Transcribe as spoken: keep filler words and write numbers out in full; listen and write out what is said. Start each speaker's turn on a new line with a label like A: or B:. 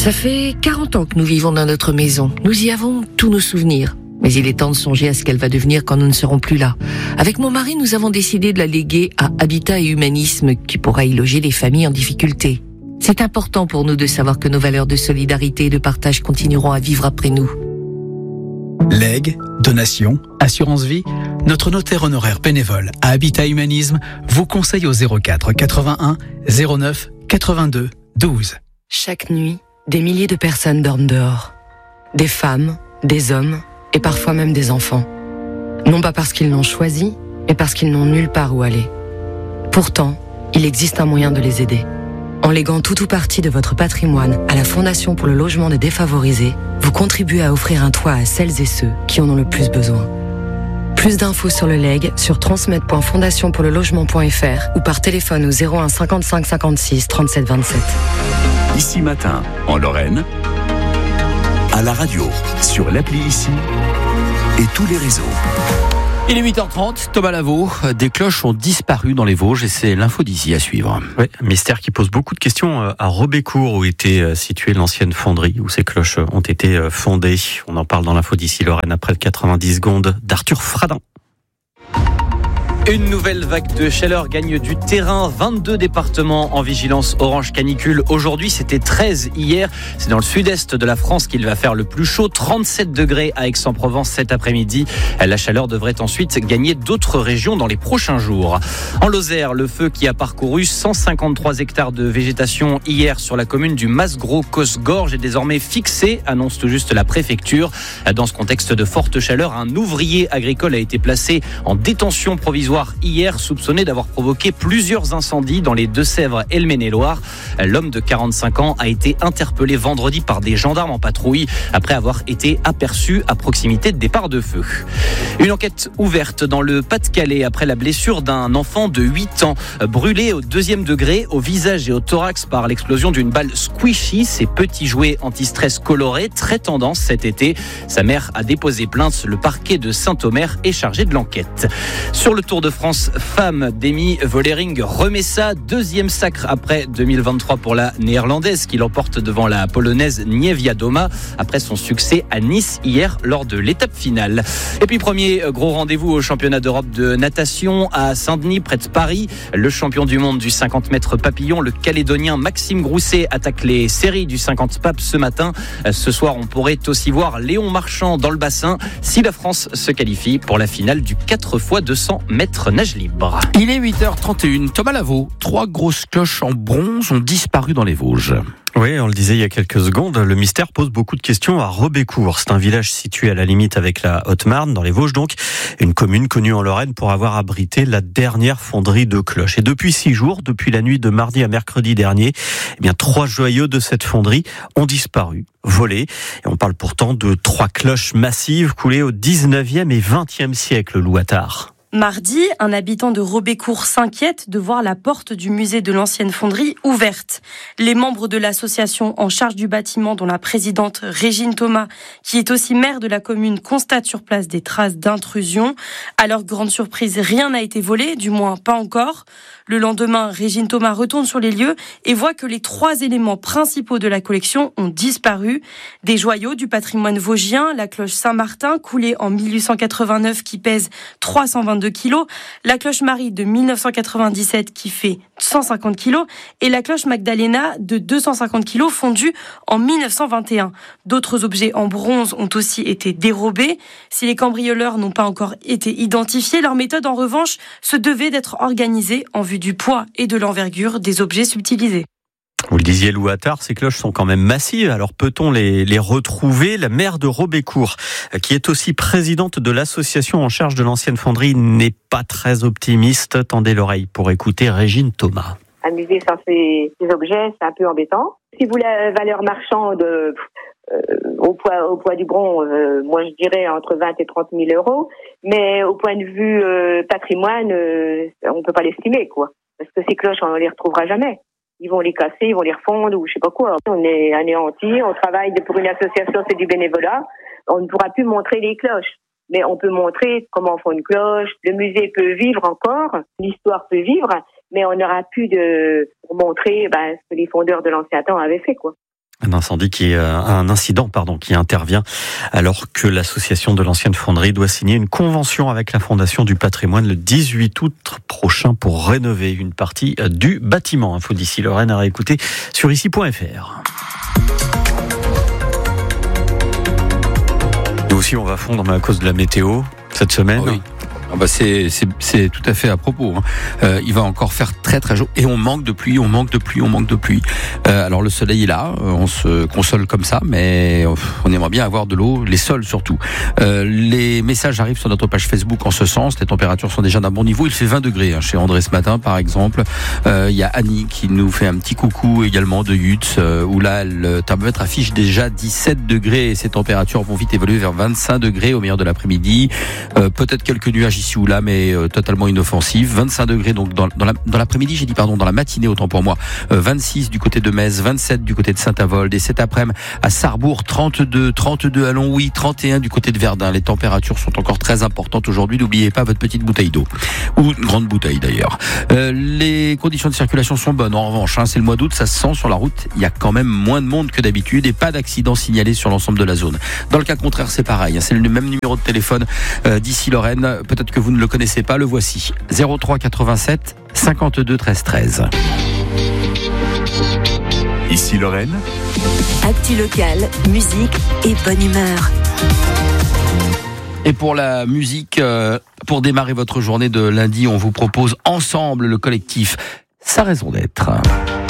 A: Ça fait quarante ans que nous vivons dans notre maison. Nous y avons tous nos souvenirs. Mais il est temps de songer à ce qu'elle va devenir quand nous ne serons plus là. Avec mon mari, nous avons décidé de la léguer à Habitat et Humanisme, qui pourra y loger les familles en difficulté. C'est important pour nous de savoir que nos valeurs de solidarité et de partage continueront à vivre après nous.
B: Legs, donations, assurance vie, notre notaire honoraire bénévole à Habitat Humanisme vous conseille au zéro quatre quatre-vingt-un zéro neuf quatre-vingt-deux douze.
C: Chaque nuit, des milliers de personnes dorment dehors. Des femmes, des hommes et parfois même des enfants. Non pas parce qu'ils l'ont choisi, mais parce qu'ils n'ont nulle part où aller. Pourtant, il existe un moyen de les aider. En léguant tout ou partie de votre patrimoine à la Fondation pour le logement des défavorisés, vous contribuez à offrir un toit à celles et ceux qui en ont le plus besoin. Plus d'infos sur le legs sur transmet point fondation pour le logement point f r ou par téléphone au zéro un cinquante-cinq cinquante-six trente-sept vingt-sept.
D: Ici Matin, en Lorraine, à la radio, sur l'appli Ici et tous les réseaux.
E: Il est huit heures trente, Thomas Lavaux, des cloches ont disparu dans les Vosges et c'est l'info d'ici à suivre.
F: Oui, un mystère qui pose beaucoup de questions à Robécourt où était située l'ancienne fonderie où ces cloches ont été fondées. On en parle dans l'info d'ici Lorraine après quatre-vingt-dix secondes d'Arthur Fradin.
E: Une nouvelle vague de chaleur gagne du terrain. vingt-deux départements en vigilance orange canicule. Aujourd'hui, c'était treize hier. C'est dans le sud-est de la France qu'il va faire le plus chaud. trente-sept degrés à Aix-en-Provence cet après-midi. La chaleur devrait ensuite gagner d'autres régions dans les prochains jours. En Lozère, le feu qui a parcouru cent cinquante-trois hectares de végétation hier sur la commune du Mas-Gros-Cosgorge est désormais fixé, annonce tout juste la préfecture. Dans ce contexte de forte chaleur, un ouvrier agricole a été placé en détention provisoire hier, soupçonné d'avoir provoqué plusieurs incendies dans les Deux-Sèvres et le Maine-et-Loire. L'homme de quarante-cinq ans a été interpellé vendredi par des gendarmes en patrouille après avoir été aperçu à proximité de départ de feu. Une enquête ouverte dans le Pas-de-Calais après la blessure d'un enfant de huit ans brûlé au deuxième degré au visage et au thorax par l'explosion d'une balle squishy, ces petits jouets anti-stress colorés très tendance cet été. Sa mère a déposé plainte. Le parquet de Saint-Omer est chargé de l'enquête. Sur le Tour de France femme, Demi Vollering remet ça, deuxième sacre après deux mille vingt-trois pour la néerlandaise qui l'emporte devant la polonaise Niewiadoma après son succès à Nice hier lors de l'étape finale. Et puis premier gros rendez-vous au championnat d'Europe de natation à Saint-Denis près de Paris. Le champion du monde du cinquante mètres papillon, le Calédonien Maxime Grousset attaque les séries du cinquante papes ce matin. Ce soir, on pourrait aussi voir Léon Marchand dans le bassin si la France se qualifie pour la finale du quatre fois deux cents mètres nage libre. Il est huit heures trente et une. Thomas Lavaux, trois grosses cloches en bronze ont disparu dans les Vosges.
F: Oui, on le disait il y a quelques secondes, le mystère pose beaucoup de questions à Robécourt. C'est un village situé à la limite avec la Haute-Marne, dans les Vosges donc, une commune connue en Lorraine pour avoir abrité la dernière fonderie de cloches. Et depuis six jours, depuis la nuit de mardi à mercredi dernier, eh bien trois joyaux de cette fonderie ont disparu, volés. Et on parle pourtant de trois cloches massives coulées au dix-neuvième et vingtième siècle, Lou Attard.
G: Mardi, un habitant de Robécourt s'inquiète de voir la porte du musée de l'ancienne fonderie ouverte. Les membres de l'association en charge du bâtiment, dont la présidente Régine Thomas, qui est aussi maire de la commune, constate sur place des traces d'intrusion. À leur grande surprise, rien n'a été volé, du moins pas encore. Le lendemain, Régine Thomas retourne sur les lieux et voit que les trois éléments principaux de la collection ont disparu. Des joyaux du patrimoine vosgien, la cloche Saint-Martin, coulée en mille huit cent quatre-vingt-neuf, qui pèse trois cent vingt-deux kilos, la cloche Marie de mille neuf cent quatre-vingt-dix-sept qui fait cent cinquante kilos et la cloche Magdalena de deux cent cinquante kilos fondue en mille neuf cent vingt et un. D'autres objets en bronze ont aussi été dérobés. Si les cambrioleurs n'ont pas encore été identifiés, leur méthode en revanche se devait d'être organisée en vue du poids et de l'envergure des objets subtilisés.
F: Vous le disiez, Lou Attard, ces cloches sont quand même massives. Alors peut-on les, les retrouver ? La maire de Robécourt, qui est aussi présidente de l'association en charge de l'ancienne fonderie, n'est pas très optimiste. Tendez l'oreille pour écouter Régine Thomas.
H: Amuser sans ces, ces objets, c'est un peu embêtant. Si vous la valeur marchande euh, au, poids, au poids du bron, euh, moi je dirais entre vingt et trente mille euros. Mais au point de vue euh, patrimoine, euh, on peut pas l'estimer, quoi. Parce que ces cloches, on les retrouvera jamais. Ils vont les casser, ils vont les refondre ou je sais pas quoi. On est anéantis, on travaille pour une association, c'est du bénévolat. On ne pourra plus montrer les cloches. Mais on peut montrer comment on fait une cloche. Le musée peut vivre encore, l'histoire peut vivre, mais on n'aura plus de pour montrer ben, ce que les fondeurs de l'ancien temps avaient fait, quoi.
F: Un incendie qui, euh, un incident, pardon, qui intervient alors que l'association de l'ancienne fonderie doit signer une convention avec la Fondation du patrimoine le dix-huit août prochain pour rénover une partie du bâtiment. Info d'ici Lorraine à réécouter sur ici point f r. Nous aussi, on va fondre, mais à cause de la météo cette semaine.
I: Oui. Ah bah c'est, c'est, c'est tout à fait à propos. Hein. Euh, il va encore faire très très chaud et on manque de pluie, on manque de pluie, on manque de pluie. Euh, alors le soleil est là, on se console comme ça, mais on aimerait bien avoir de l'eau, les sols surtout. Euh, les messages arrivent sur notre page Facebook en ce sens. Les températures sont déjà d'un bon niveau. Il fait vingt degrés hein, chez André ce matin, par exemple. Euh, il y a Annie qui nous fait un petit coucou également de Yutz, euh, où là le thermomètre affiche déjà dix-sept degrés et ces températures vont vite évoluer vers vingt-cinq degrés au meilleur de l'après-midi. Euh, peut-être quelques nuages ici ou là, mais euh, totalement inoffensif. vingt-cinq degrés donc dans, dans, la, dans l'après-midi, j'ai dit pardon, dans la matinée autant pour moi. Euh, vingt-six du côté de Metz, vingt-sept du côté de Saint-Avold et cet après-midi à Sarrebourg, trente-deux, trente-deux à Longwy, trente et un du côté de Verdun. Les températures sont encore très importantes aujourd'hui. N'oubliez pas votre petite bouteille d'eau ou une grande bouteille d'ailleurs. Euh, les conditions de circulation sont bonnes. En revanche, hein, c'est le mois d'août, ça se sent sur la route. Il y a quand même moins de monde que d'habitude et pas d'accidents signalés sur l'ensemble de la zone. Dans le cas contraire, c'est pareil. Hein, c'est le même numéro de téléphone euh, d'ici Lorraine. Peut-être que vous ne le connaissez pas, le voici. zéro trois quatre-vingt-sept cinquante-deux treize treize.
D: Ici Lorraine.
J: Actu local, musique et bonne humeur.
I: Et pour la musique, euh, pour démarrer votre journée de lundi, on vous propose ensemble le collectif Sa raison d'être.